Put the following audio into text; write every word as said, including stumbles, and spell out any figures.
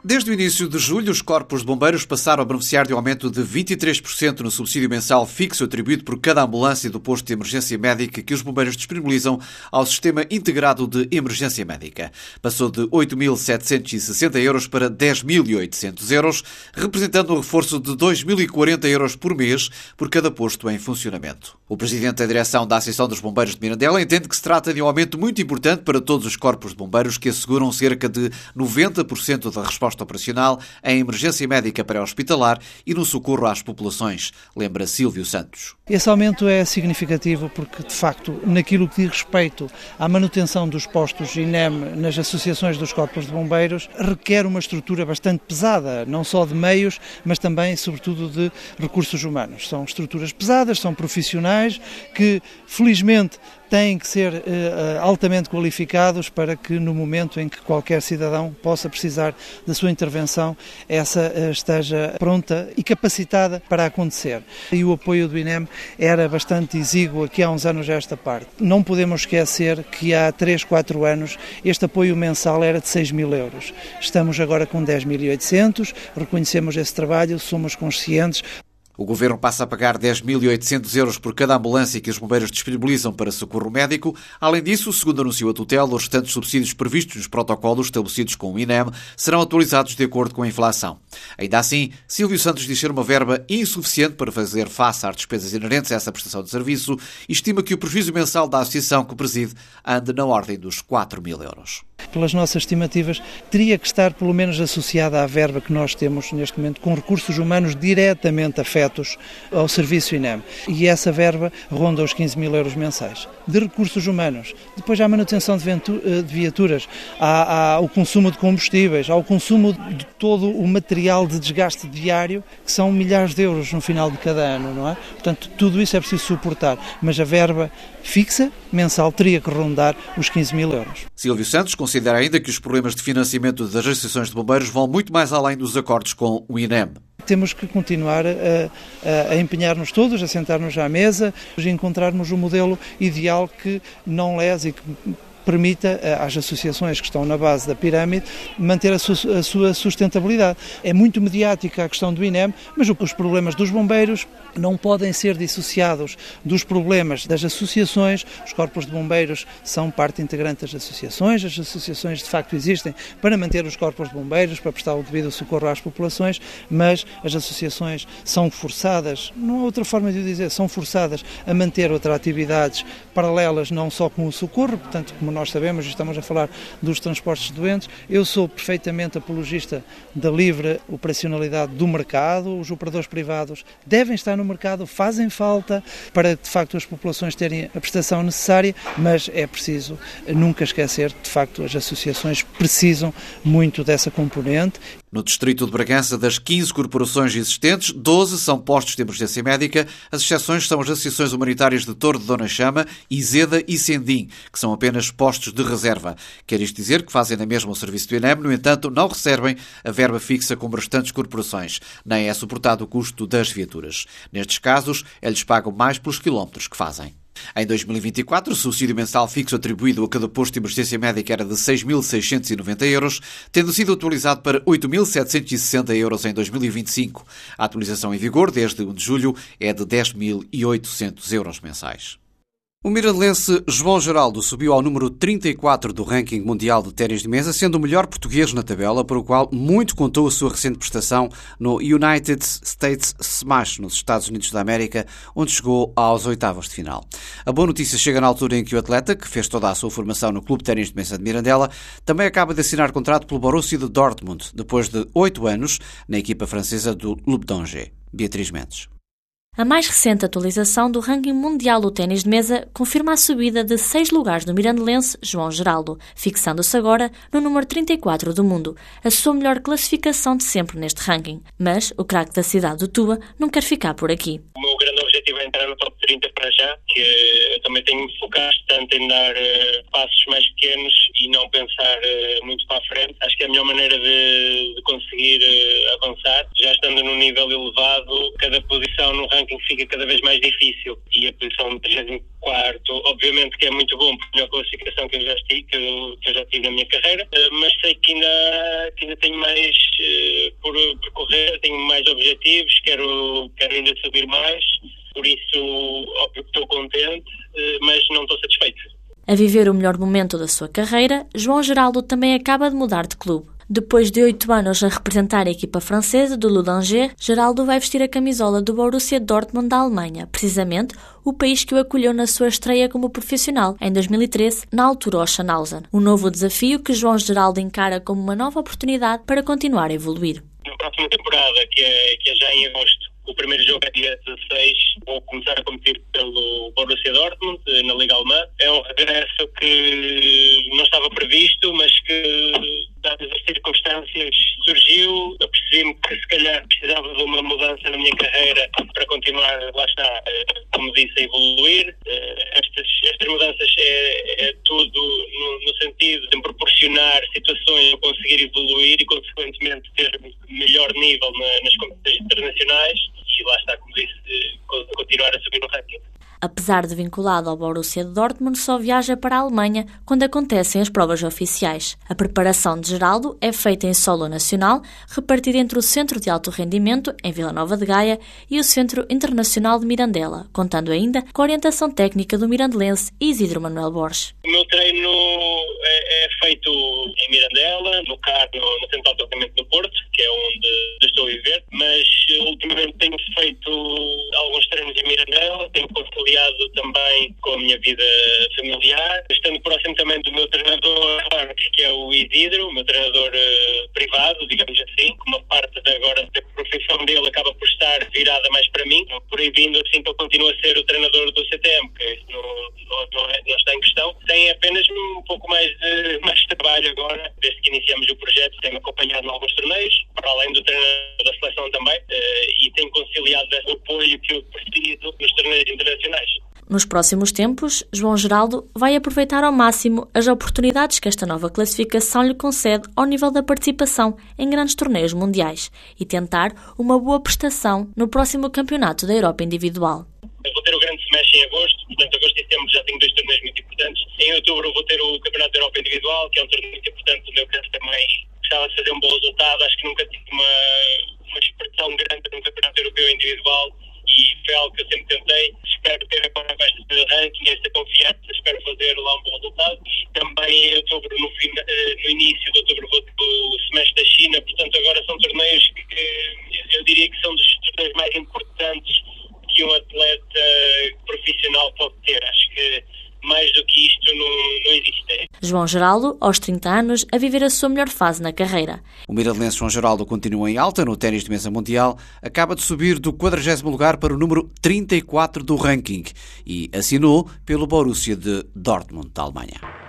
Desde o início de julho, os corpos de bombeiros passaram a beneficiar de um aumento de vinte e três por cento no subsídio mensal fixo atribuído por cada ambulância do posto de emergência médica que os bombeiros disponibilizam ao Sistema Integrado de Emergência Médica. Passou de oito mil setecentos e sessenta euros para dez mil e oitocentos euros, representando um reforço de dois mil e quarenta euros por mês por cada posto em funcionamento. O presidente da direção da Associação dos Bombeiros de Mirandela entende que se trata de um aumento muito importante para todos os corpos de bombeiros que asseguram cerca de noventa por cento da resposta operacional em emergência médica pré-hospitalar e no socorro às populações, lembra Silvio Santos. Esse aumento é significativo porque, de facto, naquilo que diz respeito à manutenção dos postos I N E M nas associações dos corpos de bombeiros, requer uma estrutura bastante pesada, não só de meios, mas também, sobretudo, de recursos humanos. São estruturas pesadas, são profissionais que, felizmente, têm que ser uh, altamente qualificados para que no momento em que qualquer cidadão possa precisar da sua intervenção, essa uh, esteja pronta e capacitada para acontecer. E o apoio do I N E M era bastante exíguo aqui há uns anos a esta parte. Não podemos esquecer que há três, quatro anos este apoio mensal era de seis mil euros. Estamos agora com dez mil e oitocentos, reconhecemos esse trabalho, somos conscientes. O Governo passa a pagar dez mil e oitocentos euros por cada ambulância que os bombeiros disponibilizam para socorro médico. Além disso, segundo anunciou a tutela, os restantes subsídios previstos nos protocolos estabelecidos com o I N E M serão atualizados de acordo com a inflação. Ainda assim, Silvio Santos diz ser uma verba insuficiente para fazer face às despesas inerentes a essa prestação de serviço e estima que o prejuízo mensal da associação que preside ande na ordem dos quatro mil euros. Pelas nossas estimativas, teria que estar pelo menos associada à verba que nós temos neste momento com recursos humanos diretamente afetos ao serviço I N E M. E essa verba ronda os quinze mil euros mensais. De recursos humanos, depois há a manutenção de viaturas, há, há o consumo de combustíveis, há o consumo de todo o material de desgaste diário, que são milhares de euros no final de cada ano, não é? Portanto, tudo isso é preciso suportar, mas a verba fixa, mensal, teria que rondar os quinze mil euros. Silvio Santos considera ainda que os problemas de financiamento das associações de bombeiros vão muito mais além dos acordos com o I N E M. Temos que continuar a, a, a empenhar-nos todos, a sentar-nos à mesa e encontrarmos o modelo ideal que não lese e que permita às associações que estão na base da pirâmide manter a sua, a sua sustentabilidade. É muito mediática a questão do I N E M, mas os problemas dos bombeiros não podem ser dissociados dos problemas das associações. Os corpos de bombeiros são parte integrante das associações, as associações de facto existem para manter os corpos de bombeiros, para prestar o devido socorro às populações, mas as associações são forçadas, não há outra forma de o dizer, são forçadas a manter outras atividades paralelas, não só com o socorro, portanto, como nós sabemos, estamos a falar dos transportes de doentes. Eu sou perfeitamente apologista da livre operacionalidade do mercado. Os operadores privados devem estar no mercado, fazem falta para, de facto, as populações terem a prestação necessária, mas é preciso nunca esquecer que, de facto, as associações precisam muito dessa componente. No distrito de Bragança, das quinze corporações existentes, doze são postos de emergência médica. As exceções são as associações humanitárias de Torre de Dona Chama, Izeda e Sendim, que são apenas postos de reserva. Quer isto dizer que fazem na mesma o serviço do I N E M, no entanto, não recebem a verba fixa como restantes corporações, nem é suportado o custo das viaturas. Nestes casos, eles pagam mais pelos quilómetros que fazem. Em dois mil e vinte e quatro, o subsídio mensal fixo atribuído a cada posto de emergência médica era de seis mil seiscentos e noventa euros, tendo sido atualizado para oito mil setecentos e sessenta euros em dois mil e vinte e cinco. A atualização em vigor, desde um de julho, é de dez mil e oitocentos euros mensais. O mirandelense João Geraldo subiu ao número trinta e quatro do ranking mundial de ténis de mesa, sendo o melhor português na tabela, por o qual muito contou a sua recente prestação no United States Smash, nos Estados Unidos da América, onde chegou aos oitavos de final. A boa notícia chega na altura em que o atleta, que fez toda a sua formação no Clube de Ténis de Mesa de Mirandela, também acaba de assinar contrato pelo Borussia de Dortmund, depois de oito anos na equipa francesa do Lubdomge. Beatriz Mendes. A mais recente atualização do ranking mundial do ténis de mesa confirma a subida de seis lugares do mirandelense João Geraldo, fixando-se agora no número trinta e quatro do mundo, a sua melhor classificação de sempre neste ranking. Mas o craque da cidade do Tua não quer ficar por aqui. O meu grande objetivo é entrar no top trinta para já, que eu também tenho me focado bastante em dar uh, passos mais pequenos e não pensar uh, muito para a frente. Acho que é a melhor maneira de, de conseguir uh, avançar. Já estando estando num nível elevado, cada posição no ranking fica cada vez mais difícil. E a posição de trigésimo quarto, obviamente que é muito bom, porque é uma classificação que eu já tive, que eu, que eu já tive na minha carreira, mas sei que ainda, que ainda tenho mais uh, por percorrer, tenho mais objetivos, quero, quero ainda subir mais, por isso, óbvio que estou contente, uh, mas não estou satisfeito. A viver o melhor momento da sua carreira, João Geraldo também acaba de mudar de clube. Depois de oito anos a representar a equipa francesa do Ludanger, Geraldo vai vestir a camisola do Borussia Dortmund da Alemanha, precisamente o país que o acolheu na sua estreia como profissional, em dois mil e treze, na altura Oschanhausen. Um novo desafio que João Geraldo encara como uma nova oportunidade para continuar a evoluir. Na próxima temporada, que é, que é já em agosto, o primeiro jogo é dia dezasseis, vou começar a competir pelo Borussia Dortmund, na Liga Alemã. É um regresso que não estava previsto, mas que, dadas as circunstâncias, surgiu. Eu percebi-me que se calhar precisava de uma mudança na minha carreira para continuar, lá está, como disse, a evoluir. Estas, estas mudanças é, é tudo no, no sentido de me proporcionar situações para conseguir evoluir e, consequentemente, ter melhor nível na, nas competições internacionais. E lá está, como disse, continuar a subir no ranking. Apesar de vinculado ao Borussia Dortmund, só viaja para a Alemanha quando acontecem as provas oficiais. A preparação de Geraldo é feita em solo nacional, repartida entre o Centro de Alto Rendimento, em Vila Nova de Gaia, e o Centro Internacional de Mirandela, contando ainda com a orientação técnica do mirandelense Isidro Manuel Borges. O meu treino é, é feito em Mirandela, no C A R, no, no Centro de Alto Rendimento do Porto, que é onde estou a viver, mas ultimamente tenho feito alguns treinos em Mirandela, tenho conciliado também com a minha vida familiar, estando próximo também do meu treinador, que é o Isidro, o meu treinador uh, privado, digamos assim, que uma parte de agora da profissão dele acaba por estar virada mais para mim, por aí vindo assim que eu continuo a ser o treinador do C T M, que isso não, não, não, é, não está em questão. Tem apenas um pouco mais de, mais de trabalho agora, desde que iniciamos o projeto, tenho acompanhado em alguns torneios, para além do treinador da seleção também, uh, e tenho conciliado o apoio que eu preciso nos torneios internacionais. Nos próximos tempos, João Geraldo vai aproveitar ao máximo as oportunidades que esta nova classificação lhe concede ao nível da participação em grandes torneios mundiais e tentar uma boa prestação no próximo Campeonato da Europa Individual. Eu vou ter o Grande Smash em agosto, portanto, agosto e setembro já tenho dois torneios muito importantes. Em outubro vou ter o Campeonato da Europa Individual, que é um torneio muito importante, onde eu quero também gostava de fazer um bom resultado. Acho que nunca tive uma, uma expressão grande no Campeonato Europeu Individual e foi algo que eu sempre tentei. Espero ter agora com este ranking, esta confiança, espero fazer lá um bom resultado. Também em outubro, no, fim, no início de outubro, vou ter o Smash da China, portanto agora são torneios que eu diria que são dos torneios mais importantes que um atleta profissional pode ter. Acho que mais do que isto não, não existe. João Geraldo, aos trinta anos, a viver a sua melhor fase na carreira. O mirandelense João Geraldo continua em alta no ténis de mesa mundial, acaba de subir do quadragésimo lugar para o número trinta e quatro do ranking e assinou pelo Borussia de Dortmund, da Alemanha.